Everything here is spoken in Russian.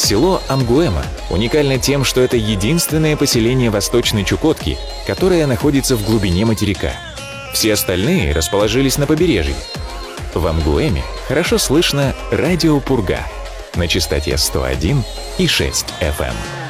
Село Амгуэма уникально тем, что это единственное поселение Восточной Чукотки, которое находится в глубине материка. Все остальные расположились на побережье. В Амгуэме хорошо слышно радио «Пурга» на частоте 101,6 FM.